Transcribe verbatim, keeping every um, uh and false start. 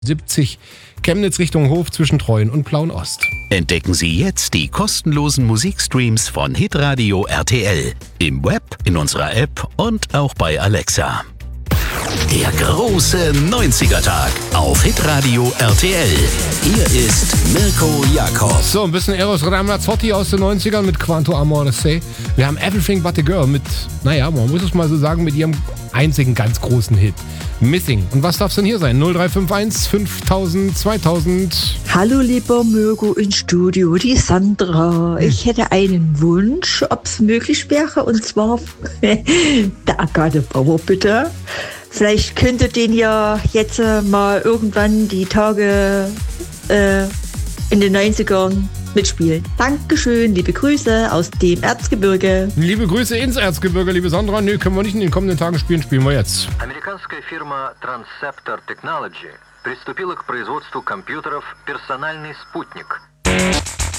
siebzig Chemnitz Richtung Hof zwischen Treuen und Plauen-Ost. Entdecken Sie jetzt die kostenlosen Musikstreams von Hitradio R T L. Im Web, in unserer App und auch bei Alexa. Der große neunziger-Tag auf Hitradio R T L. Hier ist Mirko Jakob. So, ein bisschen Eros Ramazzotti aus den neunzigern mit Quanto Amore Se. Wir haben Everything But a Girl mit, naja, man muss es mal so sagen, mit ihrem einzigen ganz großen Hit. Missing. Und was darf es denn hier sein? null drei fünf eins fünftausend zweitausend. Hallo lieber Mirko ins Studio, die Sandra. Ich hätte einen Wunsch, ob es möglich wäre, und zwar der Agathe Bauer, bitte. Vielleicht könntet den ja jetzt äh, mal irgendwann die Tage äh, in den neunzigern mitspielen. Dankeschön, liebe Grüße aus dem Erzgebirge. Liebe Grüße ins Erzgebirge, liebe Sandra. Nö, können wir nicht in den kommenden Tagen spielen, spielen wir jetzt. Американская фирма Transceptor Technology приступила к производству компьютеров «Персональный спутник».